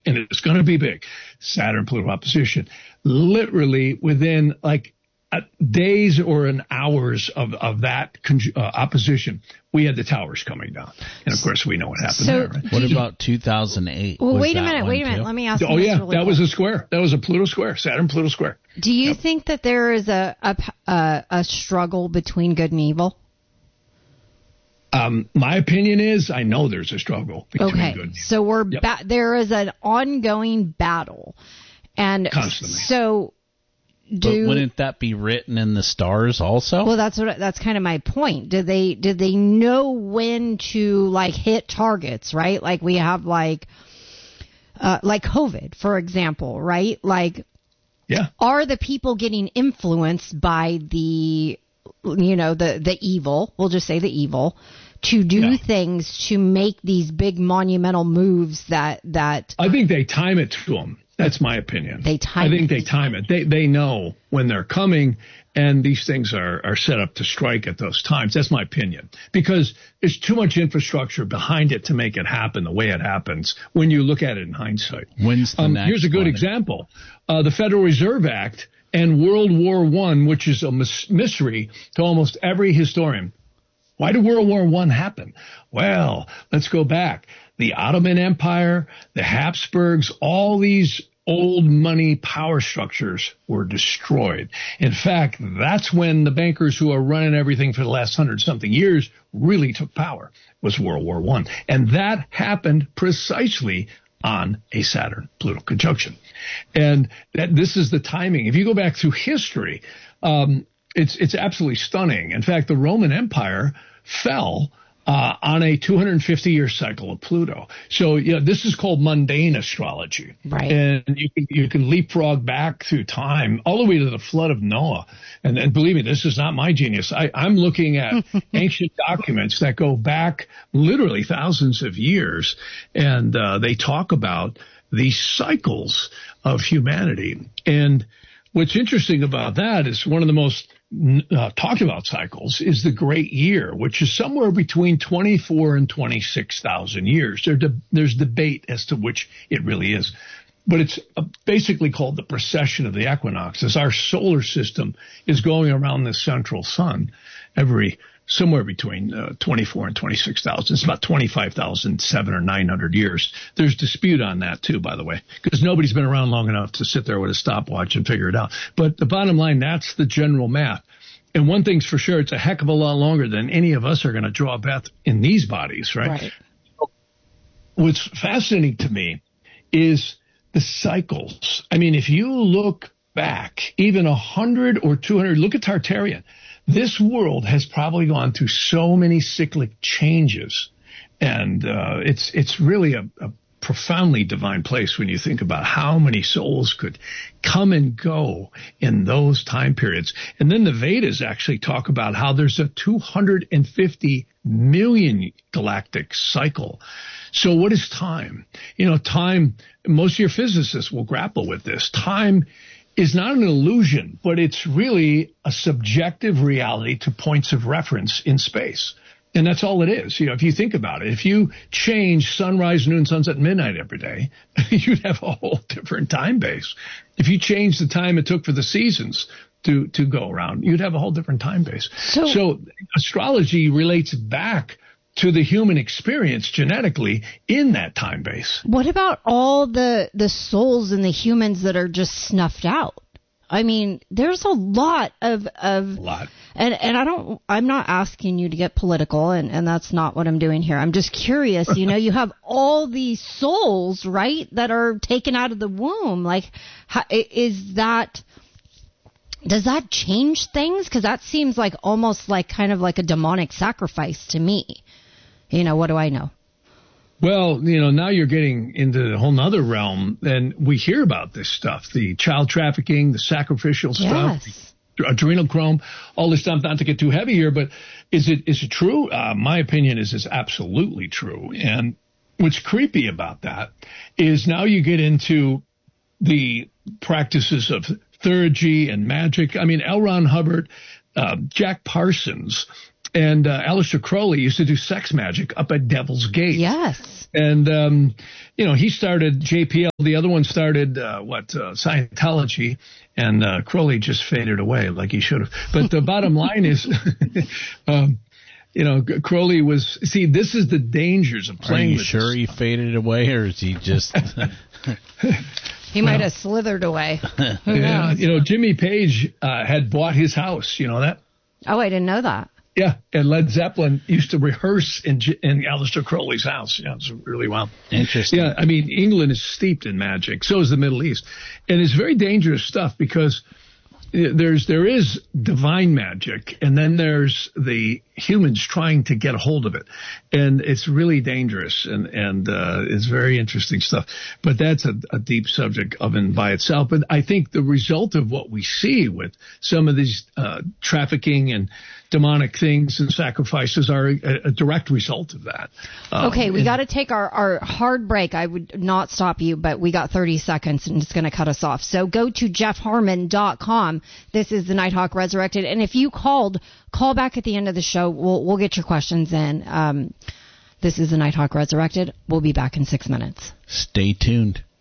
and it's going to be big. Saturn-Pluto opposition. Literally within like days or an hours of that opposition, we had the towers coming down. And, of course, we know what happened there. Right? What about 2008? Well, wait a minute. Let me ask you this really that was a square. That was a Pluto square, Saturn-Pluto square. Do you think that there is a struggle between good and evil? My opinion is I know there's a struggle between good and evil. So there is an ongoing battle. And constantly. So... But wouldn't that be written in the stars also? Well, that's kind of my point. Did they know when to like hit targets, right? Like we have like COVID, for example, right? Like, are the people getting influenced by the evil? We'll just say the evil to do things to make these big monumental moves that. I think they time it to them. That's my opinion. I think they time it. They know when they're coming, and these things are set up to strike at those times. That's my opinion. Because there's too much infrastructure behind it to make it happen the way it happens when you look at it in hindsight. When's the next Here's a good example. The Federal Reserve Act and World War I, which is a mystery to almost every historian. Why did World War I happen? Well, let's go back. The Ottoman Empire, the Habsburgs, all these old money power structures were destroyed. In fact, that's when the bankers who are running everything for the last 100-something years really took power, was World War I. And that happened precisely on a Saturn-Pluto conjunction. And this is the timing. If you go back through history, it's absolutely stunning. In fact, the Roman Empire fell on a 250-year cycle of Pluto. So, this is called mundane astrology. Right. And you can leapfrog back through time all the way to the flood of Noah. And believe me, this is not my genius. I'm looking at ancient documents that go back literally thousands of years, and they talk about these cycles of humanity. And what's interesting about that is one of the most talked about cycles is the Great Year, which is somewhere between 24 and 26,000 years. There's debate as to which it really is, but it's basically called the precession of the equinoxes. Our solar system is going around the central sun somewhere between 24 and 26,000. It's about 25,007 or 900 years. There's dispute on that too, by the way, because nobody's been around long enough to sit there with a stopwatch and figure it out. But the bottom line, that's the general math. And one thing's for sure, it's a heck of a lot longer than any of us are going to draw a breath in these bodies, right? What's fascinating to me is the cycles. I mean, if you look back even 100 or 200, look at Tartarian. This world has probably gone through so many cyclic changes, and it's really a profoundly divine place when you think about how many souls could come and go in those time periods. And then the Vedas actually talk about how there's a 250 million galactic cycle. So what is time? Time, most of your physicists will grapple with this. Time is not an illusion, but it's really a subjective reality to points of reference in space. And that's all it is. If you think about it, if you change sunrise, noon, sunset, midnight every day, you'd have a whole different time base. If you change the time it took for the seasons to go around, you'd have a whole different time base. So astrology relates back to the human experience genetically in that time base. What about all the souls and the humans that are just snuffed out? I mean, there's a lot of and I'm not asking you to get political, and that's not what I'm doing here. I'm just curious, you have all these souls, right, that are taken out of the womb. Like, does that change things? Because that seems like almost like kind of like a demonic sacrifice to me. What do I know? Well, now you're getting into a whole nother realm, and we hear about this stuff, the child trafficking, the sacrificial stuff, the adrenochrome, all this stuff, not to get too heavy here, but is it true? My opinion is it's absolutely true. And what's creepy about that is now you get into the practices of theurgy and magic. I mean, L. Ron Hubbard, Jack Parsons, And Aleister Crowley used to do sex magic up at Devil's Gate. Yes. And, he started JPL. The other one started, Scientology. And Crowley just faded away like he should have. But the bottom line is, Crowley was, this is the dangers of playing with this. Are you sure he faded away, or is he just... He might have slithered away. Who knows? Jimmy Page had bought his house. You know that? Oh, I didn't know that. Yeah, and Led Zeppelin used to rehearse in Aleister Crowley's house. Yeah, it's really wild. Interesting. Yeah, I mean, England is steeped in magic. So is the Middle East. And it's very dangerous stuff because there is divine magic, and then there's the humans trying to get a hold of it. And it's really dangerous, and it's very interesting stuff. But that's a deep subject of and by itself. But I think the result of what we see with some of these trafficking and demonic things and sacrifices are a direct result of that. Okay, we got to take our hard break. I would not stop you, but we got 30 seconds and it's going to cut us off. So go to jeffharmon.com. This is the Nighthawk Resurrected. And if you call back at the end of the show. We'll get your questions in. This is the Nighthawk Resurrected. We'll be back in 6 minutes. Stay tuned.